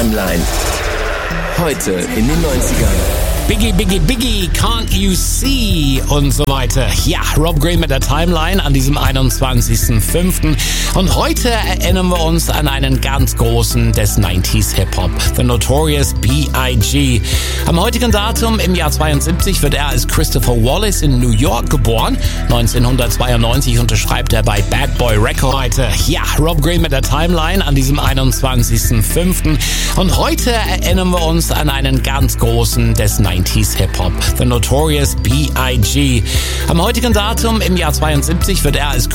Timeline. Heute in den 90ern. Biggie, Biggie, Biggie, Can't You See und so weiter. Ja, Rob Green mit der Timeline an diesem 21.05. Und heute erinnern wir uns an einen ganz großen des 90s Hip-Hop, The Notorious B.I.G. Am heutigen Datum im Jahr 72 wird er als Christopher Wallace in New York geboren. 1992 unterschreibt er bei Bad Boy Records. Heute, ja, Rob Green mit der Timeline an diesem 21.05. Und heute erinnern wir uns an einen ganz großen des 90s Hip-Hop, The Notorious B.I.G. Am heutigen Datum im Jahr 72 wird er als